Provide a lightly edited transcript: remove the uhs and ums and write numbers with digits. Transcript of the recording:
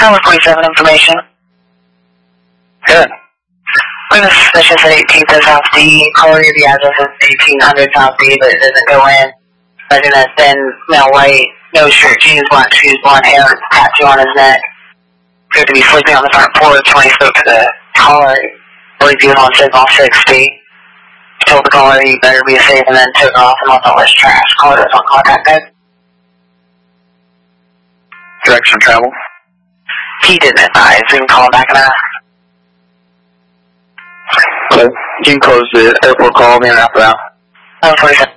Tower 47 information. Good. We have a suspicious at 18th at South D. Caller, the address is 1800 South D, but it doesn't go in. Legend has thin, male white, no shirt, jeans, black shoes, blonde hair, tattoo on his neck. Appeared to be sleeping on the front porch when he spoke to the caller. I believe he was on signal 60. He told the caller he better be safe and then took off and left all his trash. Caller was on contact bed. Direction of travel? He didn't advise. We can call him back and ask. Okay. You can close the airport call, me and after that. 147.